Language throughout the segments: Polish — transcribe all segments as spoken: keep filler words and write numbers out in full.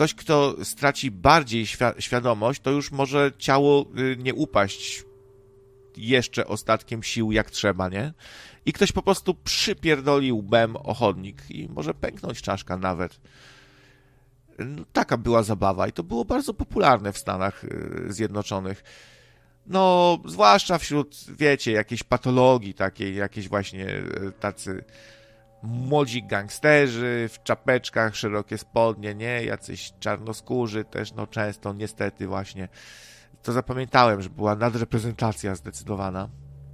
ktoś, kto straci bardziej świ- świadomość, to już może ciało y, nie upaść jeszcze ostatkiem sił jak trzeba, nie? I ktoś po prostu przypierdoli łbem o chodnik i może pęknąć czaszka nawet. No, taka była zabawa i to było bardzo popularne w Stanach Zjednoczonych. No, zwłaszcza wśród, wiecie, jakiejś patologii takiej, jakieś właśnie tacy młodzi gangsterzy w czapeczkach, szerokie spodnie, nie? Jacyś czarnoskórzy też, no często niestety właśnie. To zapamiętałem, że była nadreprezentacja zdecydowana.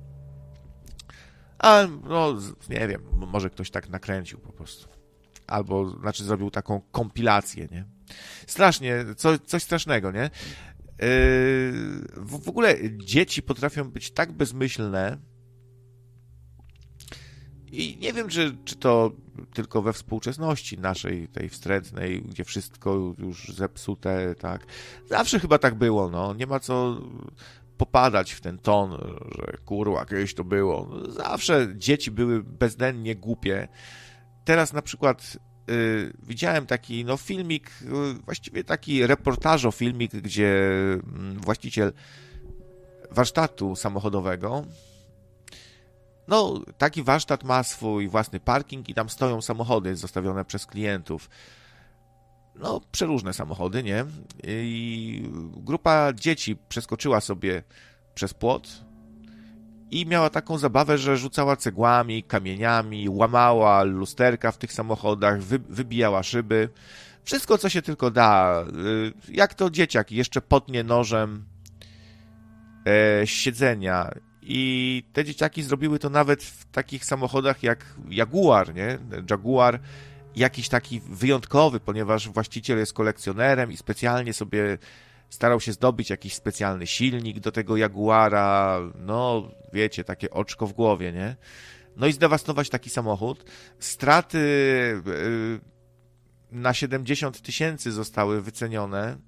A no, nie wiem, może ktoś tak nakręcił po prostu. Albo, znaczy zrobił taką kompilację, nie? Strasznie, co, coś strasznego, nie? Yy, w, w ogóle dzieci potrafią być tak bezmyślne i nie wiem, czy, czy to tylko we współczesności naszej, tej wstrętnej, gdzie wszystko już zepsute, tak. Zawsze chyba tak było, no. Nie ma co popadać w ten ton, że kurwa, kiedyś to było. Zawsze dzieci były bezdennie głupie. Teraz na przykład y, widziałem taki no filmik, y, właściwie taki reportażo-filmik, gdzie y, właściciel warsztatu samochodowego, no taki warsztat ma swój własny parking i tam stoją samochody zostawione przez klientów. No, przeróżne samochody, nie? I grupa dzieci przeskoczyła sobie przez płot i miała taką zabawę, że rzucała cegłami, kamieniami, łamała lusterka w tych samochodach, wy, wybijała szyby. Wszystko, co się tylko da. Jak to dzieciak jeszcze potnie nożem e, siedzenia. I te dzieciaki zrobiły to nawet w takich samochodach jak Jaguar, nie? Jaguar, jakiś taki wyjątkowy, ponieważ właściciel jest kolekcjonerem i specjalnie sobie starał się zdobyć jakiś specjalny silnik do tego Jaguara, no wiecie, takie oczko w głowie, nie? No i zdewastować taki samochód. Straty yy, na siedemdziesiąt tysięcy zostały wycenione.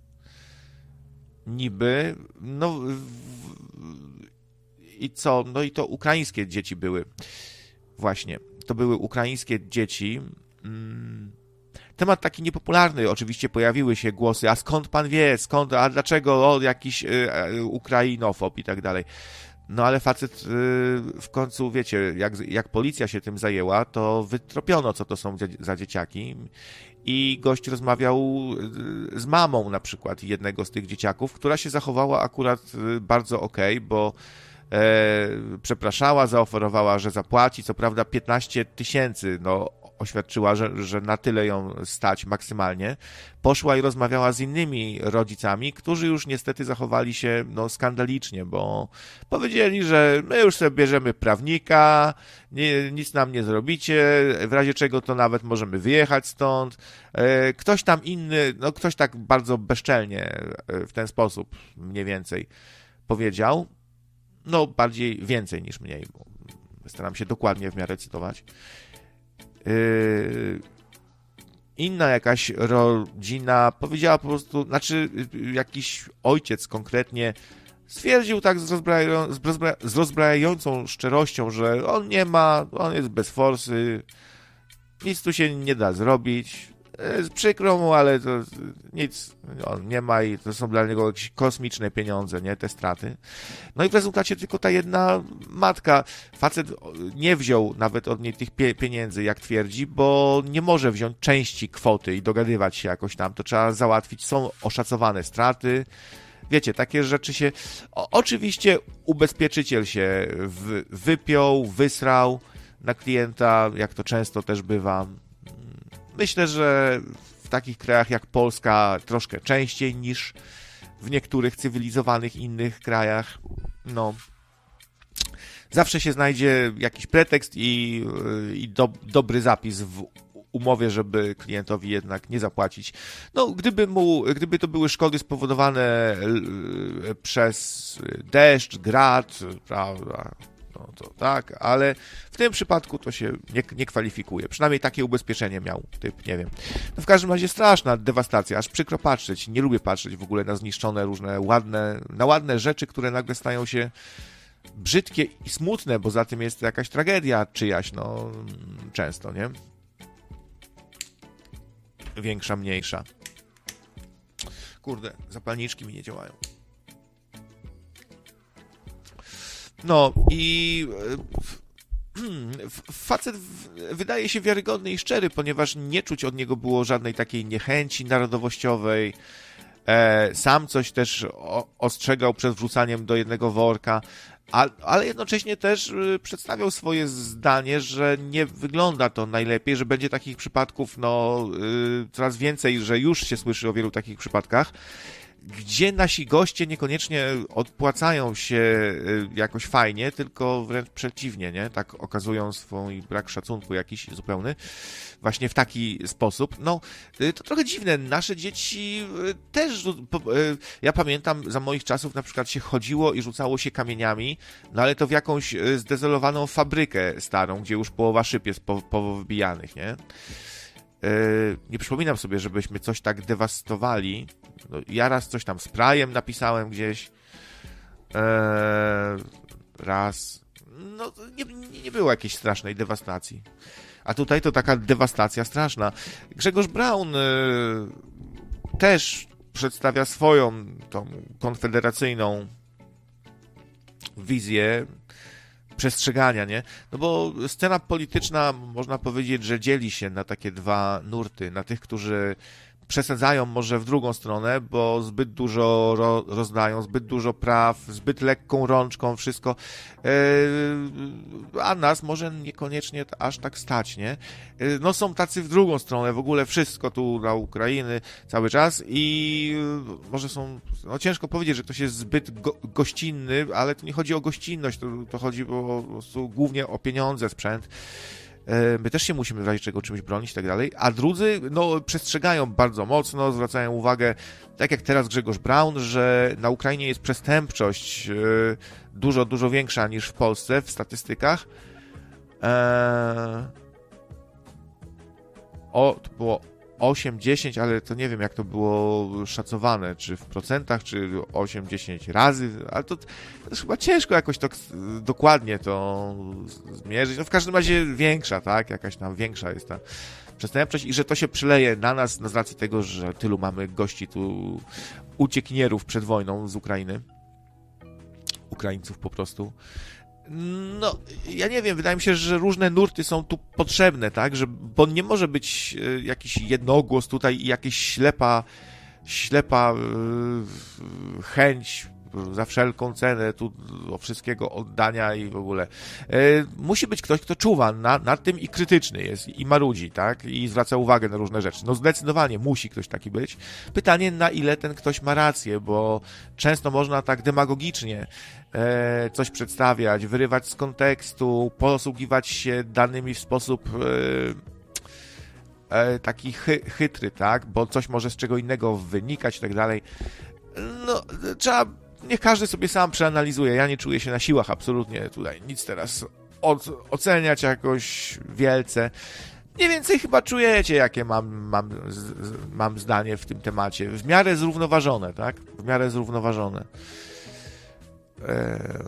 Niby, no w, i co? No i to ukraińskie dzieci były. Właśnie, to były ukraińskie dzieci. Temat taki niepopularny, oczywiście pojawiły się głosy, a skąd pan wie, skąd, a dlaczego, o, jakiś y, ukrainofob i tak dalej. No ale facet y, w końcu, wiecie, jak, jak policja się tym zajęła, to wytropiono, co to są za dzieciaki i gość rozmawiał z mamą na przykład jednego z tych dzieciaków, która się zachowała akurat bardzo okej, bo e, przepraszała, zaoferowała, że zapłaci, co prawda piętnaście tysięcy, no oświadczyła, że, że na tyle ją stać maksymalnie. Poszła i rozmawiała z innymi rodzicami, którzy już niestety zachowali się no, skandalicznie, bo powiedzieli, że my już sobie bierzemy prawnika, nie, nic nam nie zrobicie, w razie czego to nawet możemy wyjechać stąd. Ktoś tam inny, no ktoś tak bardzo bezczelnie w ten sposób mniej więcej powiedział, no bardziej więcej niż mniej, bo staram się dokładnie w miarę cytować. Yy, inna jakaś rodzina powiedziała po prostu, znaczy jakiś ojciec konkretnie stwierdził tak z, rozbraja, z, rozbra, z rozbrajającą szczerością, że on nie ma, on jest bez forsy, nic tu się nie da zrobić, jest przykro mu, ale to nic on nie ma i to są dla niego jakieś kosmiczne pieniądze, nie, te straty. No i w rezultacie tylko ta jedna matka, facet nie wziął nawet od niej tych pie- pieniędzy, jak twierdzi, bo nie może wziąć części kwoty i dogadywać się jakoś tam, to trzeba załatwić, są oszacowane straty. Wiecie, takie rzeczy się... O, oczywiście ubezpieczyciel się w, wypiął, wysrał na klienta, jak to często też bywa. Myślę, że w takich krajach jak Polska troszkę częściej niż w niektórych cywilizowanych innych krajach. No, zawsze się znajdzie jakiś pretekst i, i do, dobry zapis w umowie, żeby klientowi jednak nie zapłacić. No, gdyby mu, gdyby to były szkody spowodowane przez deszcz, grad, prawda, no to tak, ale w tym przypadku to się nie, nie kwalifikuje. Przynajmniej takie ubezpieczenie miał typ, nie wiem. No w każdym razie straszna dewastacja, aż przykro patrzeć. Nie lubię patrzeć w ogóle na zniszczone różne ładne, na ładne rzeczy, które nagle stają się brzydkie i smutne, bo za tym jest jakaś tragedia czyjaś, no często, nie? Większa, mniejsza. Kurde, zapalniczki mi nie działają. No i facet wydaje się wiarygodny i szczery, ponieważ nie czuć od niego było żadnej takiej niechęci narodowościowej. Sam coś też ostrzegał przed wrzucaniem do jednego worka, ale jednocześnie też przedstawiał swoje zdanie, że nie wygląda to najlepiej, że będzie takich przypadków no, coraz więcej, że już się słyszy o wielu takich przypadkach, gdzie nasi goście niekoniecznie odpłacają się jakoś fajnie, tylko wręcz przeciwnie, nie? Tak okazują swój brak szacunku jakiś zupełny, właśnie w taki sposób. No, to trochę dziwne, nasze dzieci też, ja pamiętam za moich czasów na przykład się chodziło i rzucało się kamieniami, no ale to w jakąś zdezolowaną fabrykę starą, gdzie już połowa szyb jest powbijanych, nie? Nie przypominam sobie, żebyśmy coś tak dewastowali. No, ja raz coś tam sprayem napisałem gdzieś. Eee, raz. No, nie, nie było jakiejś strasznej dewastacji. A tutaj to taka dewastacja straszna. Grzegorz Braun e, też przedstawia swoją tą konfederacyjną wizję przestrzegania, nie? No bo scena polityczna, można powiedzieć, że dzieli się na takie dwa nurty. Na tych, którzy przesadzają może w drugą stronę, bo zbyt dużo ro, rozdają, zbyt dużo praw, zbyt lekką rączką, wszystko. Yy, a nas może niekoniecznie aż tak stać, nie? Yy, no są tacy w drugą stronę, w ogóle wszystko tu dla Ukrainy cały czas i yy, może są, no ciężko powiedzieć, że ktoś jest zbyt go, gościnny, ale to nie chodzi o gościnność, to, to chodzi po prostu głównie o pieniądze, sprzęt. My też się musimy w razie czego czymś bronić i tak dalej, a drudzy no, przestrzegają bardzo mocno, zwracają uwagę, tak jak teraz Grzegorz Braun, że na Ukrainie jest przestępczość dużo, dużo większa niż w Polsce w statystykach. Eee... O, to było osiem dziesięć, ale to nie wiem jak to było szacowane, czy w procentach, czy osiem dziesięć razy, ale to, to jest chyba ciężko jakoś tak dokładnie to zmierzyć. No w każdym razie większa, tak? Jakaś tam większa jest ta przestępczość i że to się przyleje na nas z racji tego, że tylu mamy gości tu, uciekinierów przed wojną z Ukrainy. Ukraińców po prostu. No, ja nie wiem, wydaje mi się, że różne nurty są tu potrzebne, tak, że, bo nie może być jakiś jednogłos tutaj i jakaś ślepa, ślepa yy, chęć za wszelką cenę tu o wszystkiego oddania i w ogóle. Yy, musi być ktoś, kto czuwa na, nad tym i krytyczny jest i marudzi, tak, i zwraca uwagę na różne rzeczy. No zdecydowanie musi ktoś taki być. Pytanie, na ile ten ktoś ma rację, bo często można tak demagogicznie e, coś przedstawiać, wyrywać z kontekstu, posługiwać się danymi w sposób e, e, taki chy, chytry, tak, bo coś może z czego innego wynikać i tak dalej. No, trzeba niech każdy sobie sam przeanalizuje. Ja nie czuję się na siłach absolutnie tutaj nic teraz od, oceniać jakoś wielce. Mniej więcej chyba czujecie, jakie mam, mam, z, mam zdanie w tym temacie. W miarę zrównoważone, tak? W miarę zrównoważone. Eee...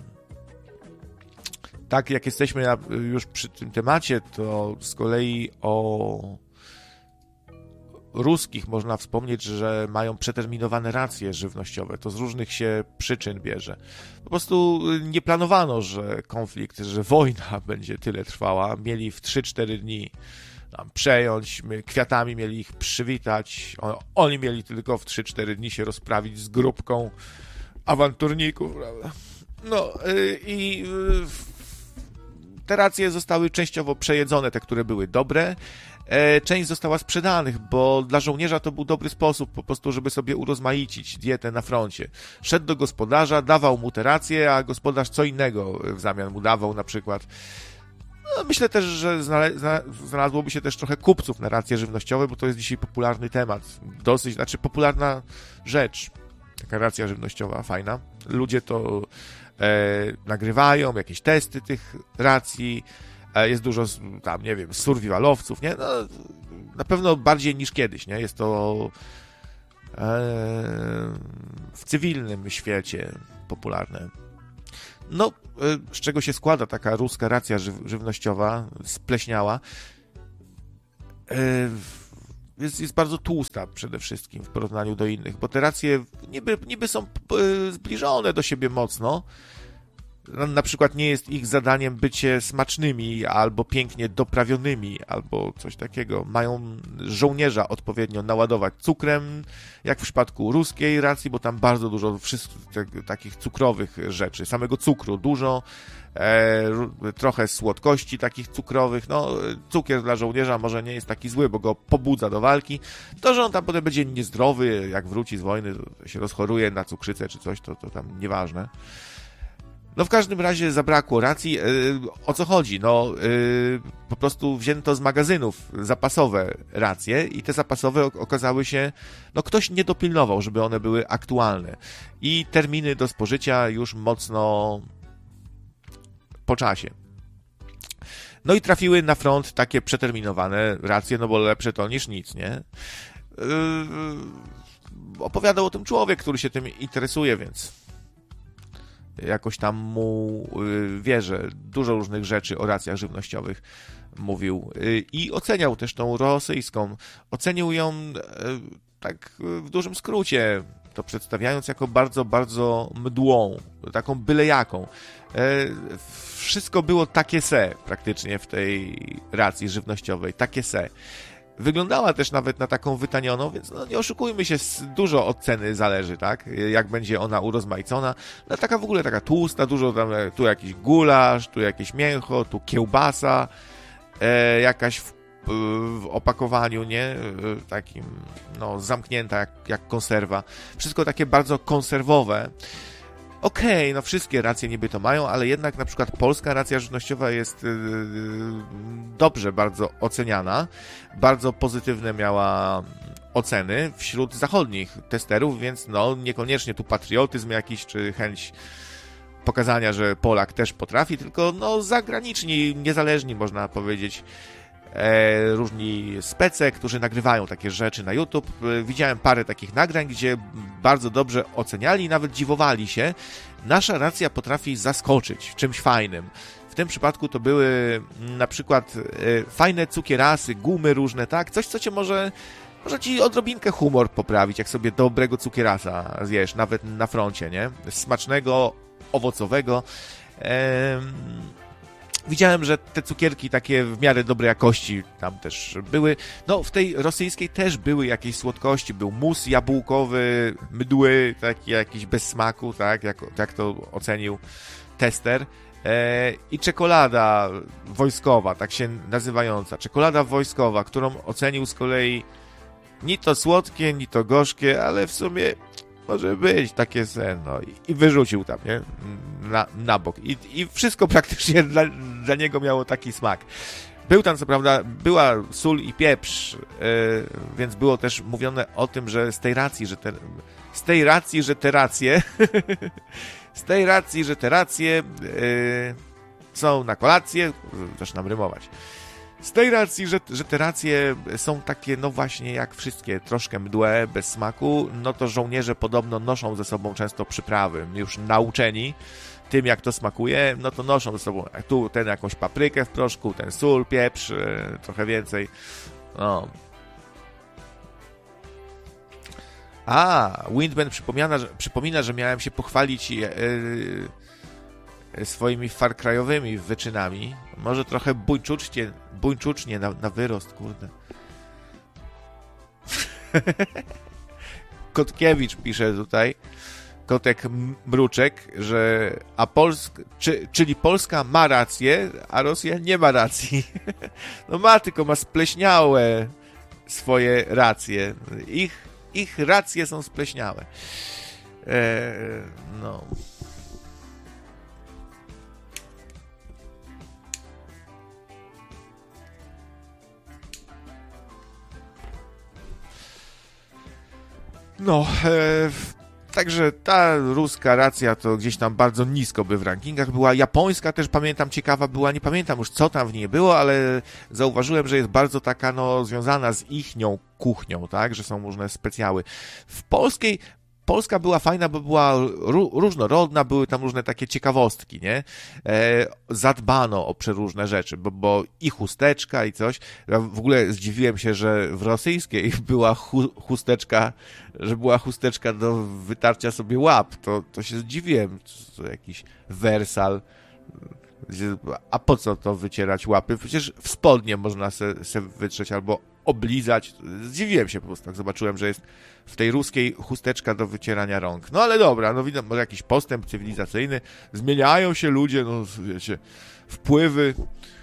Tak, jak jesteśmy już przy tym temacie, to z kolei o ruskich można wspomnieć, że mają przeterminowane racje żywnościowe. To z różnych się przyczyn bierze. Po prostu nie planowano, że konflikt, że wojna będzie tyle trwała. Mieli w trzy cztery dni tam przejąć, my kwiatami mieli ich przywitać. Oni mieli tylko w trzy cztery dni się rozprawić z grupką awanturników, prawda? No i te racje zostały częściowo przejedzone, te, które były dobre. Część została sprzedanych, bo dla żołnierza to był dobry sposób po prostu, żeby sobie urozmaicić dietę na froncie. Szedł do gospodarza, dawał mu te racje, a gospodarz co innego w zamian mu dawał, na przykład. No, myślę też, że znalazłoby się też trochę kupców na racje żywnościowe, bo to jest dzisiaj popularny temat. Dosyć, znaczy popularna rzecz. Taka racja żywnościowa, fajna. Ludzie to e, nagrywają, jakieś testy tych racji. Jest dużo tam, nie wiem, survivalowców, nie? No, na pewno bardziej niż kiedyś, nie? Jest to e, w cywilnym świecie popularne. No, e, z czego się składa taka ruska racja żyw- żywnościowa, spleśniała? E, jest, jest bardzo tłusta przede wszystkim w porównaniu do innych, bo te racje niby, niby są zbliżone do siebie mocno. Na przykład nie jest ich zadaniem bycie smacznymi, albo pięknie doprawionymi, albo coś takiego. Mają żołnierza odpowiednio naładować cukrem, jak w przypadku ruskiej racji, bo tam bardzo dużo wszystkich takich cukrowych rzeczy, samego cukru dużo, e, trochę słodkości takich cukrowych. No, cukier dla żołnierza może nie jest taki zły, bo go pobudza do walki. To, że on tam potem będzie niezdrowy, jak wróci z wojny, to się rozchoruje na cukrzycę czy coś, to, to tam nieważne. No w każdym razie zabrakło racji. Yy, o co chodzi? No yy, po prostu wzięto z magazynów zapasowe racje i te zapasowe okazały się, no ktoś nie dopilnował, żeby one były aktualne. I terminy do spożycia już mocno po czasie. No i trafiły na front takie przeterminowane racje, no bo lepsze to niż nic, nie? Yy, opowiadał o tym człowiek, który się tym interesuje, więc jakoś tam mu wierzę, dużo różnych rzeczy o racjach żywnościowych mówił i oceniał też tą rosyjską. Ocenił ją tak w dużym skrócie, to przedstawiając jako bardzo, bardzo mdłą, taką byle jaką. Wszystko było takie se praktycznie w tej racji żywnościowej, takie se. Wyglądała też nawet na taką wytanioną, więc no nie oszukujmy się, dużo od ceny zależy, tak? Jak będzie ona urozmaicona. No taka w ogóle taka tłusta, dużo tam, tu jakiś gulasz, tu jakieś mięcho, tu kiełbasa, e, jakaś w, w opakowaniu, nie? Takim, no zamknięta jak, jak konserwa. Wszystko takie bardzo konserwowe. Okej, okay, no wszystkie racje niby to mają, ale jednak na przykład polska racja żywnościowa jest yy, dobrze bardzo oceniana, bardzo pozytywne miała oceny wśród zachodnich testerów, więc no niekoniecznie tu patriotyzm jakiś, czy chęć pokazania, że Polak też potrafi, tylko no zagraniczni, niezależni można powiedzieć, E, różni spece, którzy nagrywają takie rzeczy na YouTube. E, widziałem parę takich nagrań, gdzie bardzo dobrze oceniali i nawet dziwowali się. Nasza racja potrafi zaskoczyć czymś fajnym. W tym przypadku to były na przykład e, fajne cukierasy, gumy różne, tak? Coś, co cię może, może ci odrobinkę humor poprawić, jak sobie dobrego cukierasa zjesz, nawet na froncie, nie? Smacznego, owocowego. E, Widziałem, że te cukierki takie w miarę dobrej jakości tam też były. No, w tej rosyjskiej też były jakieś słodkości. Był mus jabłkowy, mdły, taki jakiś bez smaku, tak, jak, jak to ocenił tester. E, I czekolada wojskowa, tak się nazywająca. Czekolada wojskowa, którą ocenił z kolei ni to słodkie, ni to gorzkie, ale w sumie może być takie sen, no i, i wyrzucił tam, nie? Na, na bok. I, I wszystko praktycznie dla, dla niego miało taki smak. Był tam, co prawda, była sól i pieprz, yy, więc było też mówione o tym, że z tej racji, że te, z tej racji, że te racje, z tej racji, że te racje yy, są na kolację, zaczynam rymować. Z tej racji, że, że te racje są takie, no właśnie jak wszystkie, troszkę mdłe, bez smaku, no to żołnierze podobno noszą ze sobą często przyprawy. Już nauczeni tym, jak to smakuje, no to noszą ze sobą tu ten jakąś paprykę w proszku, ten sól, pieprz, yy, trochę więcej. No. A, Windman przypomina, że, przypomina, że miałem się pochwalić yy, swoimi farkrajowymi wyczynami. Może trochę buńczucznie, buńczucznie na, na wyrost, kurde. Kotkiewicz pisze tutaj, Kotek Mruczek, że a Polsk, czy, czyli Polska ma rację, a Rosja nie ma racji. No ma, tylko ma spleśniałe swoje racje. Ich, ich racje są spleśniałe. Eee, no... No, e, także ta ruska racja to gdzieś tam bardzo nisko by w rankingach była. Japońska też, pamiętam, ciekawa była, nie pamiętam już co tam w niej było, ale zauważyłem, że jest bardzo taka, no, związana z ichnią kuchnią, tak, że są różne specjały. W polskiej Polska była fajna, bo była ró- różnorodna, były tam różne takie ciekawostki, nie? E, zadbano o przeróżne rzeczy, bo, bo i chusteczka i coś. Ja w ogóle zdziwiłem się, że w rosyjskiej była chu- chusteczka, że była chusteczka do wytarcia sobie łap. To, to się zdziwiłem. To jakiś wersal. A po co to wycierać łapy? Przecież w spodnie można se, se wytrzeć albo oblizać. Zdziwiłem się po prostu, jak zobaczyłem, że jest w tej ruskiej chusteczka do wycierania rąk. No ale dobra, no widzę, może jakiś postęp cywilizacyjny. Zmieniają się ludzie, no wiecie, wpływy.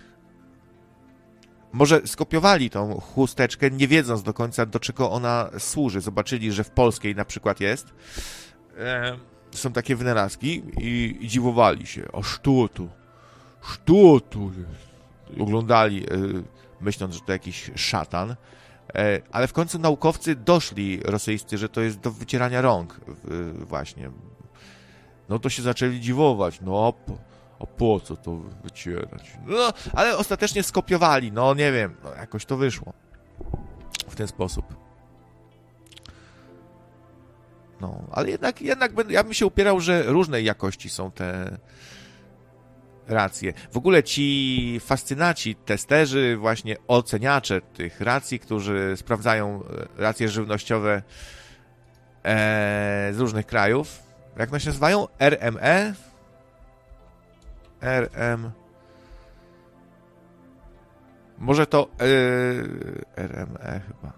Może skopiowali tą chusteczkę, nie wiedząc do końca, do czego ona służy. Zobaczyli, że w polskiej na przykład jest. E, są takie wynalazki i, i dziwowali się. A co tu? Co tu jest? Oglądali, e, myśląc, że to jakiś szatan. E, ale w końcu naukowcy doszli rosyjscy, że to jest do wycierania rąk e, właśnie. No to się zaczęli dziwować. No a po, a po co to wycierać? No, ale ostatecznie skopiowali. No nie wiem, no, jakoś to wyszło. W ten sposób. No, ale jednak, jednak będę, ja bym się upierał, że różnej jakości są te racje. W ogóle ci fascynaci, testerzy, właśnie oceniacze tych racji, którzy sprawdzają racje żywnościowe e, z różnych krajów. Jak one się nazywają? R M E? R M... Może to... Yy, R M E chyba.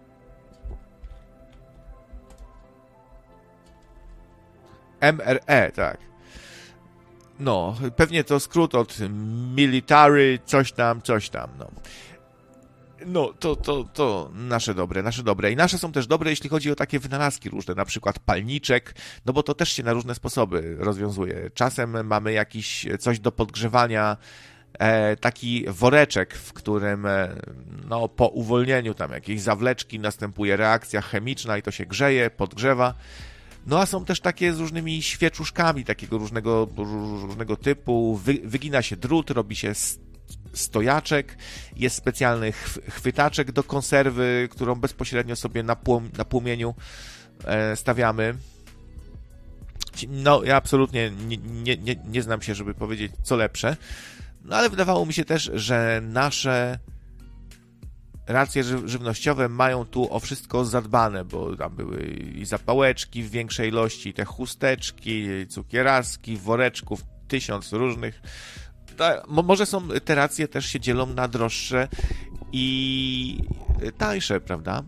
M R E, tak. No, pewnie to skrót od military, coś tam, coś tam, no. No, to, to, to nasze dobre, nasze dobre. I nasze są też dobre, jeśli chodzi o takie wynalazki różne, na przykład palniczek, no bo to też się na różne sposoby rozwiązuje. Czasem mamy jakiś coś do podgrzewania, e, taki woreczek, w którym e, no, po uwolnieniu tam jakiejś zawleczki następuje reakcja chemiczna i to się grzeje, podgrzewa. No a są też takie z różnymi świeczuszkami takiego różnego, różnego typu. Wy, wygina się drut, robi się stojaczek, jest specjalny chwytaczek do konserwy, którą bezpośrednio sobie na, płom, na płomieniu e, stawiamy. No, ja absolutnie nie, nie, nie, nie znam się, żeby powiedzieć, co lepsze. No, ale wydawało mi się też, że nasze racje żywnościowe mają tu o wszystko zadbane, bo tam były i zapałeczki w większej ilości, te chusteczki, cukieraski, woreczków, tysiąc różnych. Może są te racje też się dzielą na droższe i tańsze, prawda?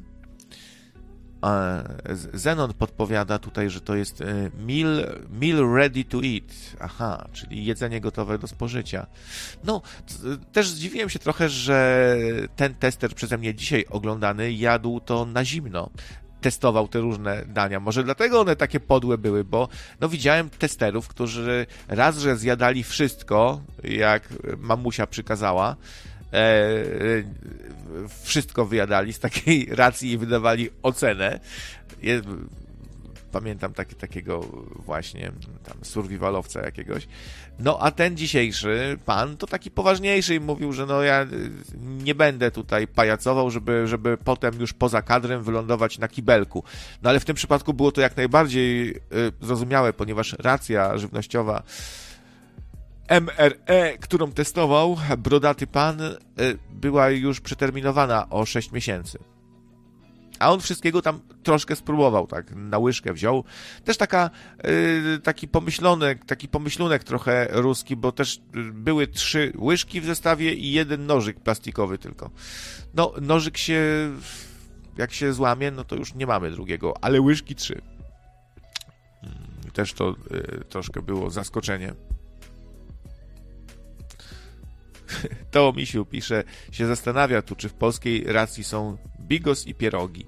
Zenon podpowiada tutaj, że to jest meal, meal ready to eat. Aha, czyli jedzenie gotowe do spożycia. No, też zdziwiłem się trochę, że ten tester przeze mnie dzisiaj oglądany jadł to na zimno. Testował te różne dania. Może dlatego one takie podłe były, bo no widziałem testerów, którzy raz, że zjadali wszystko, jak mamusia przykazała, e, wszystko wyjadali z takiej racji i wydawali ocenę. Je, pamiętam taki, takiego właśnie tam survivalowca jakiegoś. No a ten dzisiejszy pan to taki poważniejszy i mówił, że no ja nie będę tutaj pajacował, żeby, żeby potem już poza kadrem wylądować na kibelku. No ale w tym przypadku było to jak najbardziej y, zrozumiałe, ponieważ racja żywnościowa M R E, którą testował brodaty pan, y, była już przeterminowana o sześć miesięcy. A on wszystkiego tam troszkę spróbował, tak, na łyżkę wziął. Też taka, yy, taki pomyślonek, taki pomyślunek trochę ruski, bo też były trzy łyżki w zestawie i jeden nożyk plastikowy tylko. No, nożyk się, jak się złamie, no to już nie mamy drugiego, ale łyżki trzy. Też to yy, troszkę było zaskoczenie. To Misiu pisze, się zastanawia tu, czy w polskiej racji są bigos i pierogi.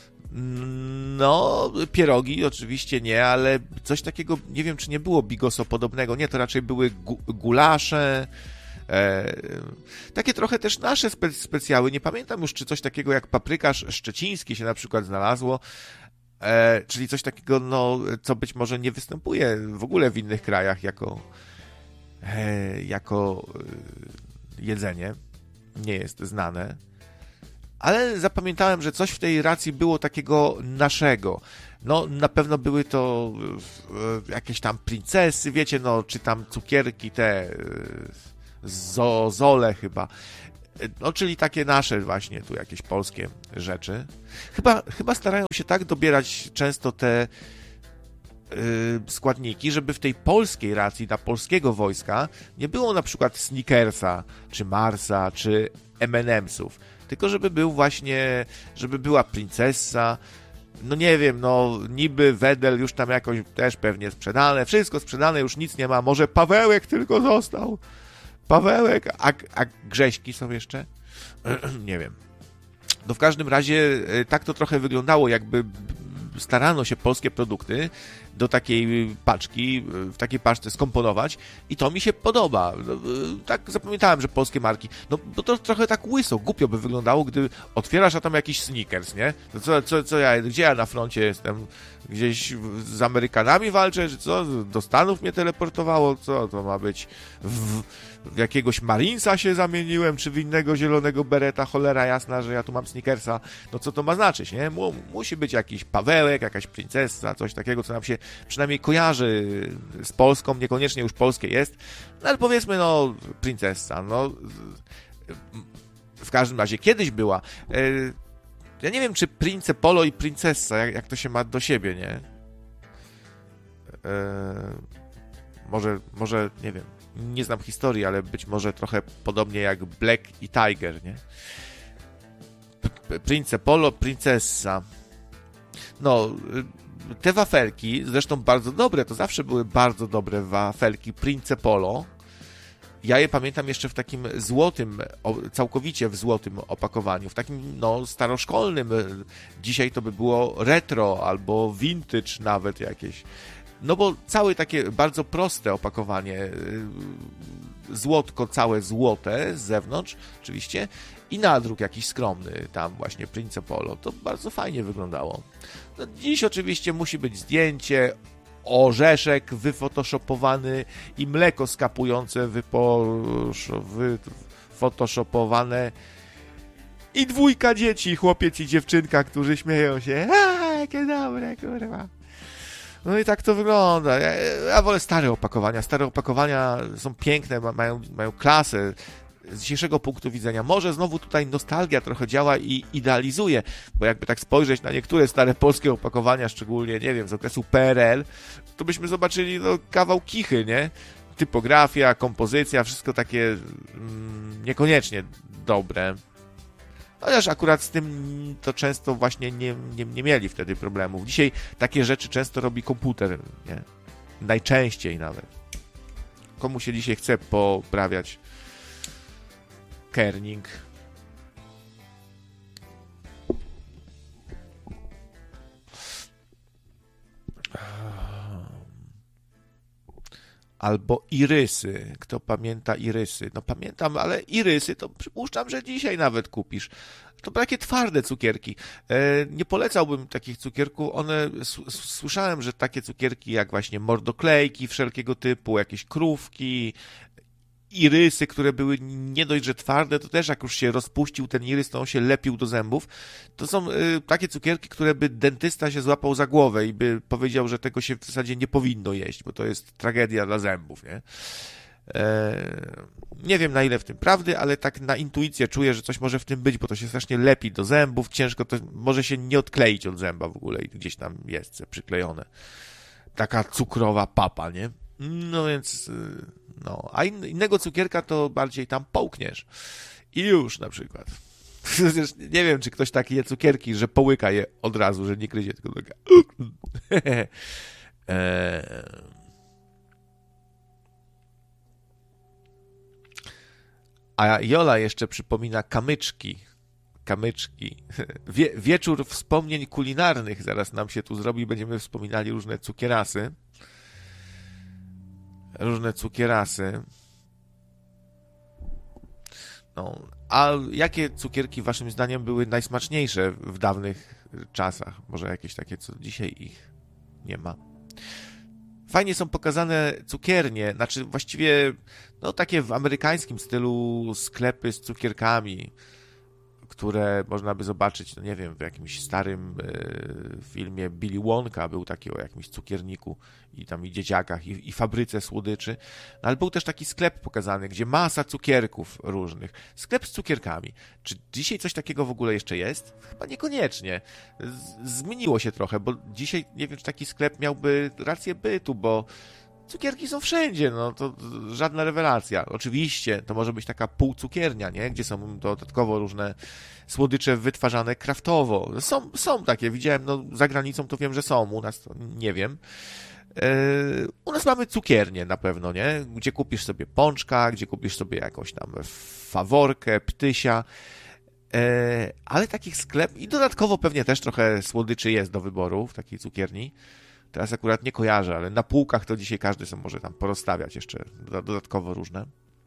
No, pierogi oczywiście nie, ale coś takiego, nie wiem, czy nie było bigoso podobnego. Nie, to raczej były gu- gulasze, e, takie trochę też nasze spe- specjały. Nie pamiętam już, czy coś takiego jak paprykarz szczeciński się na przykład znalazło, e, czyli coś takiego, no, co być może nie występuje w ogóle w innych krajach jako, e, jako jedzenie, nie jest znane. ale zapamiętałem, że coś w tej racji było takiego naszego. No, na pewno były to e, jakieś tam princesy, wiecie, no, czy tam cukierki te, e, zozole chyba. E, no, czyli takie nasze właśnie, tu jakieś polskie rzeczy. Chyba, chyba starają się tak dobierać często te składniki, żeby w tej polskiej racji dla polskiego wojska nie było na przykład Snickersa, czy Marsa, czy em and emsów, tylko żeby był właśnie, żeby była princessa, no nie wiem, no niby Wedel już tam jakoś też pewnie sprzedane, wszystko sprzedane, już nic nie ma, może Pawełek tylko został, Pawełek, a, a Grześki są jeszcze? Nie wiem. No w każdym razie tak to trochę wyglądało, jakby starano się polskie produkty do takiej paczki, w takiej paczce skomponować i to mi się podoba. Tak zapamiętałem, że polskie marki, no bo to trochę tak łyso, głupio by wyglądało, gdy otwierasz, a tam jakiś Snickers, nie? To co, co, co ja, gdzie ja na froncie jestem? Gdzieś z Amerykanami walczę, czy co? Do Stanów mnie teleportowało? Co to ma być? W, w jakiegoś Marinesa się zamieniłem, czy w innego zielonego bereta, cholera jasna, że ja tu mam Snickersa. No co to ma znaczyć, nie? Mu, musi być jakiś Pawełek, jakaś princesa, coś takiego, co nam się przynajmniej kojarzy z Polską, niekoniecznie już polskie jest, no ale powiedzmy, no, princesa, no, w każdym razie, kiedyś była, ja nie wiem, czy Prince Polo i Princessa, jak, jak to się ma do siebie, nie? Może, może, nie wiem, nie znam historii, ale być może trochę podobnie jak Black i Tiger, nie? Prince Polo, Princessa. No, te wafelki, zresztą bardzo dobre, to zawsze były bardzo dobre wafelki Prince Polo. Ja je pamiętam jeszcze w takim złotym, całkowicie w złotym opakowaniu, w takim, no, staroszkolnym. Dzisiaj to by było retro albo vintage nawet jakieś. No bo całe takie bardzo proste opakowanie, złotko całe złote z zewnątrz oczywiście i nadruk jakiś skromny tam właśnie Prince Polo, to bardzo fajnie wyglądało. No, dziś oczywiście musi być zdjęcie, orzeszek wyfotoshopowany i mleko skapujące wyfotoshopowane i dwójka dzieci, chłopiec i dziewczynka, którzy śmieją się. A, jakie dobre, kurwa. No i tak to wygląda. Ja, ja wolę stare opakowania. Stare opakowania są piękne, mają, mają klasę. Z dzisiejszego punktu widzenia. Może znowu tutaj nostalgia trochę działa i idealizuje, bo jakby tak spojrzeć na niektóre stare polskie opakowania, szczególnie, nie wiem, z okresu P R L, to byśmy zobaczyli, no, kawał kichy, nie? Typografia, kompozycja, wszystko takie mm, niekoniecznie dobre. Chociaż akurat z tym to często właśnie nie, nie, nie mieli wtedy problemów. Dzisiaj takie rzeczy często robi komputer, nie? Najczęściej nawet. Komu się dzisiaj chce poprawiać kerning? Albo irysy. Kto pamięta irysy? No pamiętam, ale irysy to przypuszczam, że dzisiaj nawet kupisz. To takie twarde cukierki. E, nie polecałbym takich cukierków. One, s- słyszałem, że takie cukierki jak właśnie mordoklejki wszelkiego typu, jakieś krówki, irysy, które były nie dość, że twarde, to też jak już się rozpuścił ten irys, to on się lepił do zębów. To są y, takie cukierki, które by dentysta się złapał za głowę i by powiedział, że tego się w zasadzie nie powinno jeść, bo to jest tragedia dla zębów, nie? E, nie wiem, na ile w tym prawdy, ale tak na intuicję czuję, że coś może w tym być, bo to się strasznie lepi do zębów, ciężko to może się nie odkleić od zęba w ogóle i gdzieś tam jest przyklejone. Taka cukrowa papa, nie? No więc, no, a in, innego cukierka to bardziej tam połkniesz. I już na przykład. Nie wiem, czy ktoś tak je cukierki, że połyka je od razu, że nie gryzie, tylko taka. A Jola jeszcze przypomina kamyczki. Kamyczki. Wie, wieczór wspomnień kulinarnych zaraz nam się tu zrobi. Będziemy wspominali różne cukierasy. Różne cukierasy. No, a jakie cukierki waszym zdaniem były najsmaczniejsze w dawnych czasach? Może jakieś takie, co dzisiaj ich nie ma. Fajnie są pokazane cukiernie, znaczy właściwie no takie w amerykańskim stylu sklepy z cukierkami, które można by zobaczyć, no nie wiem, w jakimś starym y, filmie Billy Wonka był taki o jakimś cukierniku i tam i dzieciakach i, i fabryce słodyczy, no, ale był też taki sklep pokazany, gdzie masa cukierków różnych, sklep z cukierkami. Czy dzisiaj coś takiego w ogóle jeszcze jest? Chyba niekoniecznie. Z, zmieniło się trochę, bo dzisiaj nie wiem, czy taki sklep miałby rację bytu, bo cukierki są wszędzie, no to żadna rewelacja. Oczywiście to może być taka półcukiernia, nie? Gdzie są dodatkowo różne słodycze wytwarzane kraftowo. Są, są takie, widziałem, no za granicą to wiem, że są, u nas to nie wiem. Yy, u nas mamy cukiernię na pewno, nie? Gdzie kupisz sobie pączka, gdzie kupisz sobie jakąś tam faworkę, ptysia, yy, ale takich sklep i dodatkowo pewnie też trochę słodyczy jest do wyboru w takiej cukierni. Teraz akurat nie kojarzę, ale na półkach to dzisiaj każdy sobie może tam porozstawiać jeszcze dodatkowo różne.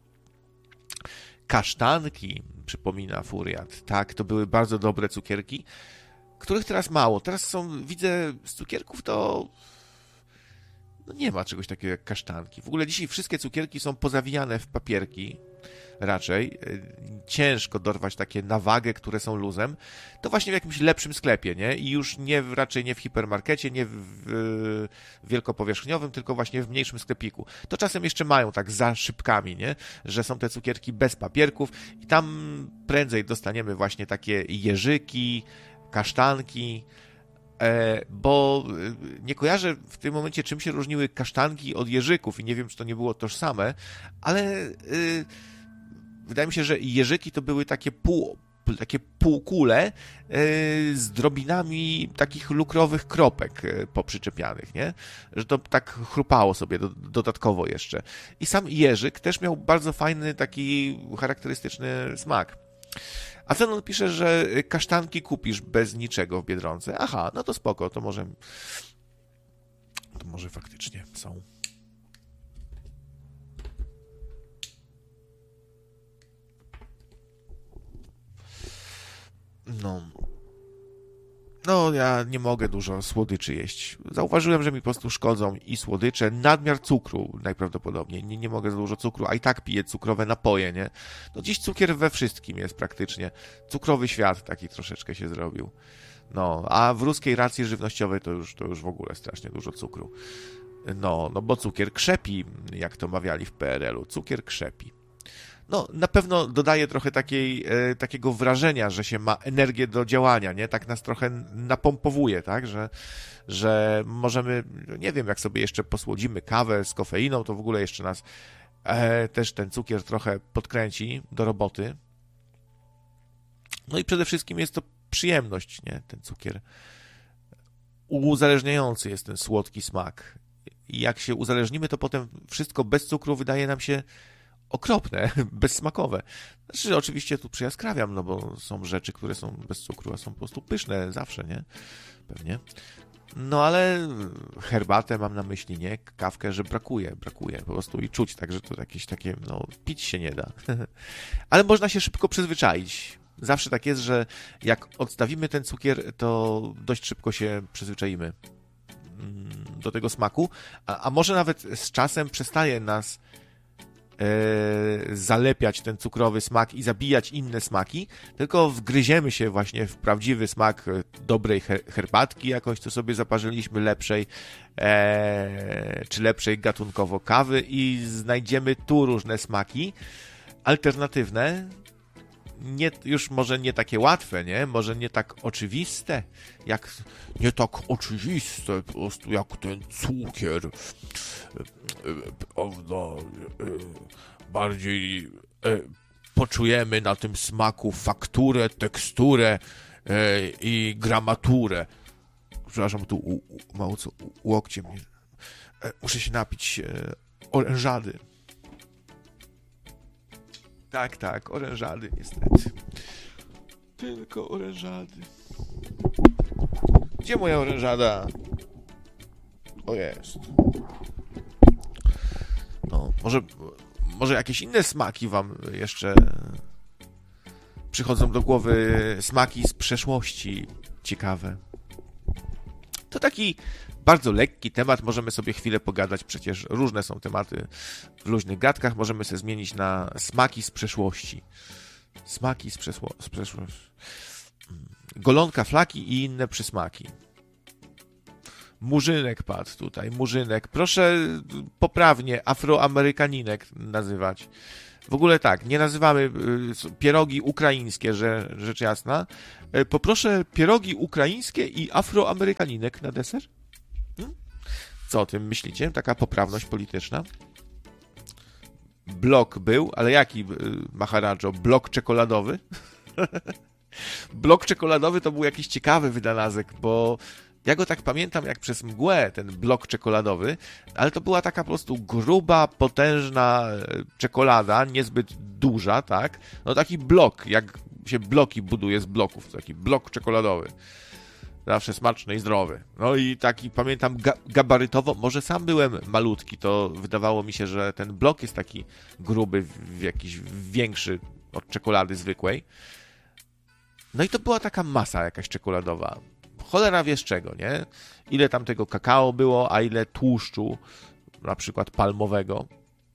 Kasztanki, przypomina Furiat. Tak, to były bardzo dobre cukierki, których teraz mało. Teraz są, widzę, z cukierków to no nie ma czegoś takiego jak kasztanki. W ogóle dzisiaj wszystkie cukierki są pozawijane w papierki raczej. Ciężko dorwać takie na wagę, które są luzem. To właśnie w jakimś lepszym sklepie, nie? I już nie w, raczej nie w hipermarkecie, nie w, w wielkopowierzchniowym, tylko właśnie w mniejszym sklepiku. To czasem jeszcze mają tak za szybkami, nie? Że są te cukierki bez papierków i tam prędzej dostaniemy właśnie takie jeżyki, kasztanki, E, bo nie kojarzę w tym momencie, czym się różniły kasztanki od jeżyków i nie wiem, czy to nie było tożsame, ale y, wydaje mi się, że jeżyki to były takie pół, takie półkule y, z drobinami takich lukrowych kropek y, poprzyczepianych, nie? Że to tak chrupało sobie do, dodatkowo jeszcze. I sam jeżyk też miał bardzo fajny, taki charakterystyczny smak. A Zenon pisze, że kasztanki kupisz bez niczego w Biedronce. Aha, no to spoko, to może to może faktycznie są. No. No, ja nie mogę dużo słodyczy jeść. Zauważyłem, że mi po prostu szkodzą i słodycze, nadmiar cukru najprawdopodobniej. Nie, nie mogę za dużo cukru, a i tak piję cukrowe napoje, nie? No dziś cukier we wszystkim jest praktycznie. Cukrowy świat taki troszeczkę się zrobił. No, a w ruskiej racji żywnościowej to już, to już w ogóle strasznie dużo cukru. No, no bo cukier krzepi, jak to mawiali w P R L u. Cukier krzepi. No, na pewno dodaje trochę takiej, e, takiego wrażenia, że się ma energię do działania, nie? Tak nas trochę napompowuje, tak? Że, że możemy, nie wiem, jak sobie jeszcze posłodzimy kawę z kofeiną, to w ogóle jeszcze nas e, też ten cukier trochę podkręci do roboty. No i przede wszystkim jest to przyjemność, nie? Ten cukier. Uzależniający jest ten słodki smak. I jak się uzależnimy, to potem wszystko bez cukru wydaje nam się okropne, bezsmakowe. Znaczy, oczywiście tu przyjaskrawiam, no bo są rzeczy, które są bez cukru, a są po prostu pyszne zawsze, nie? Pewnie. No ale herbatę mam na myśli, nie? Kawkę, że brakuje, brakuje po prostu i czuć, także to jakieś takie, no, pić się nie da. Ale można się szybko przyzwyczaić. Zawsze tak jest, że jak odstawimy ten cukier, to dość szybko się przyzwyczaimy do tego smaku, a, a może nawet z czasem przestaje nas e, zalepiać ten cukrowy smak i zabijać inne smaki, tylko wgryziemy się właśnie w prawdziwy smak dobrej her- herbatki jakoś, co sobie zaparzyliśmy, lepszej, e, czy lepszej gatunkowo kawy i znajdziemy tu różne smaki alternatywne, nie, już może nie takie łatwe, nie? Może nie tak oczywiste, jak nie tak oczywiste, po prostu jak ten cukier. No, bardziej poczujemy na tym smaku fakturę, teksturę i gramaturę. Przepraszam, tu u, u, mało co u, łokciem. Muszę się napić orężady. Tak, tak, orężady niestety. Tylko orężady. Gdzie moja orężada? O, jest. No, może, może jakieś inne smaki wam jeszcze przychodzą do głowy, smaki z przeszłości ciekawe. To taki bardzo lekki temat, możemy sobie chwilę pogadać, przecież różne są tematy w luźnych gadkach, możemy sobie zmienić na smaki z przeszłości. Smaki z przeszło... Z przeszło... Golonka, flaki i inne przysmaki. Murzynek padł tutaj, murzynek. Proszę poprawnie afroamerykaninek nazywać. W ogóle tak, nie nazywamy pierogi ukraińskie, że, rzecz jasna. Poproszę pierogi ukraińskie i afroamerykaninek na deser. Hmm? Co o tym myślicie? Taka poprawność polityczna. Blok był, ale jaki, Maharadżo? Blok czekoladowy? Blok czekoladowy to był jakiś ciekawy wynalazek, bo ja go tak pamiętam jak przez mgłę, ten blok czekoladowy, ale to była taka po prostu gruba, potężna czekolada, niezbyt duża, tak? No taki blok, jak się bloki buduje z bloków, taki blok czekoladowy. Zawsze smaczny i zdrowy. No i taki, pamiętam, ga- gabarytowo, może sam byłem malutki, to wydawało mi się, że ten blok jest taki gruby, w jakiś większy od czekolady zwykłej. No i to była taka masa jakaś czekoladowa. Cholera wie z czego, nie? Ile tam tego kakao było, a ile tłuszczu, na przykład palmowego.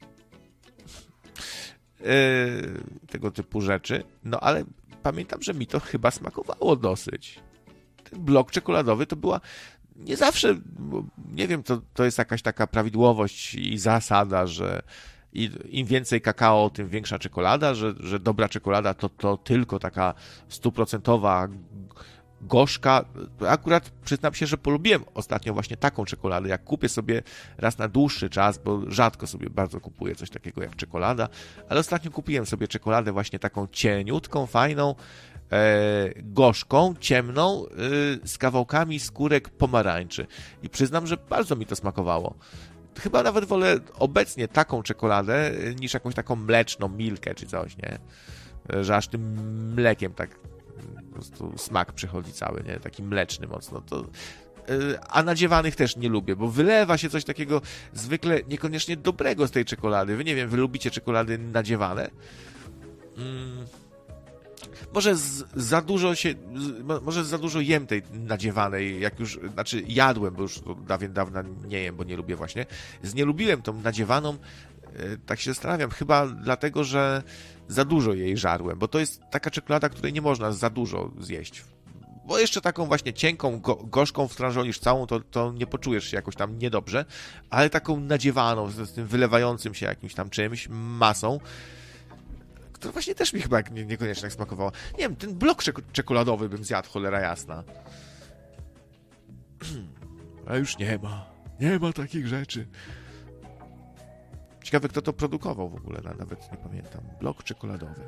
Yy, tego typu rzeczy. No ale pamiętam, że mi to chyba smakowało dosyć. Ten blok czekoladowy to była nie zawsze, nie wiem, to, to jest jakaś taka prawidłowość i zasada, że im więcej kakao, tym większa czekolada, że, że dobra czekolada to, to tylko taka stuprocentowa gorzka. Akurat przyznam się, że polubiłem ostatnio właśnie taką czekoladę, jak kupię sobie raz na dłuższy czas, bo rzadko sobie bardzo kupuję coś takiego jak czekolada, ale ostatnio kupiłem sobie czekoladę właśnie taką cieniutką, fajną, e, gorzką, ciemną, e, z kawałkami skórek pomarańczy. I przyznam, że bardzo mi to smakowało. Chyba nawet wolę obecnie taką czekoladę niż jakąś taką mleczną, milkę czy coś, nie? Że aż tym mlekiem tak po prostu smak przychodzi cały, nie? Taki mleczny mocno. To... A nadziewanych też nie lubię, bo wylewa się coś takiego zwykle niekoniecznie dobrego z tej czekolady. Wy nie wiem, wy lubicie czekolady nadziewane? Mm. Może z, za dużo się, z, może za dużo jem tej nadziewanej, jak już, znaczy jadłem, bo już dawien dawna nie jem, bo nie lubię właśnie. Znielubiłem tą nadziewaną, tak się zastanawiam, chyba dlatego, że za dużo jej żarłem, bo to jest taka czekolada, której nie można za dużo zjeść. Bo jeszcze taką właśnie cienką, go, gorzką wstrążonisz całą, to, to nie poczujesz się jakoś tam niedobrze, ale taką nadziewaną, z, z tym wylewającym się jakimś tam czymś, masą, to właśnie też mi chyba nie, niekoniecznie tak smakowało. Nie wiem, ten blok czek- czekoladowy bym zjadł, cholera jasna. A już nie ma. Nie ma takich rzeczy. Ciekawe, kto to produkował w ogóle, nawet nie pamiętam. Blok czekoladowy.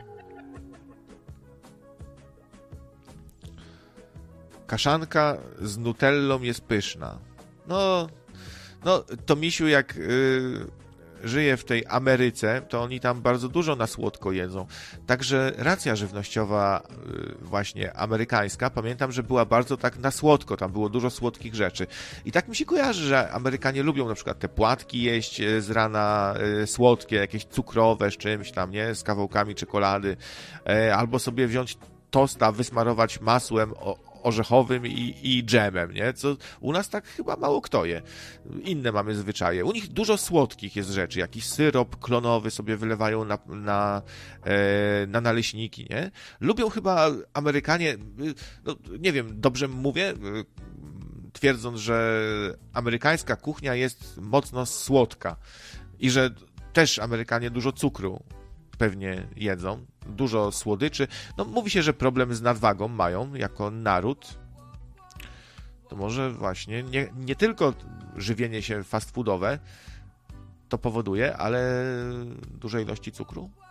Kaszanka z nutellą jest pyszna. No, no to misiu jak... Yy... żyje w tej Ameryce, to oni tam bardzo dużo na słodko jedzą. Także racja żywnościowa właśnie amerykańska, pamiętam, że była bardzo tak na słodko, tam było dużo słodkich rzeczy. I tak mi się kojarzy, że Amerykanie lubią na przykład te płatki jeść z rana słodkie, jakieś cukrowe z czymś tam, nie? Z kawałkami czekolady. Albo sobie wziąć tosta, wysmarować masłem orzechowym i, i dżemem, nie? Co u nas tak chyba mało kto je. Inne mamy zwyczaje. U nich dużo słodkich jest rzeczy. Jakiś syrop klonowy sobie wylewają na, na, e, na naleśniki, nie? Lubią chyba Amerykanie, no nie wiem, dobrze mówię, twierdząc, że amerykańska kuchnia jest mocno słodka i że też Amerykanie dużo cukru pewnie jedzą, dużo słodyczy. No mówi się, że problem z nadwagą mają jako naród. To może właśnie nie, nie tylko żywienie się fast foodowe to powoduje, ale duże ilości cukru.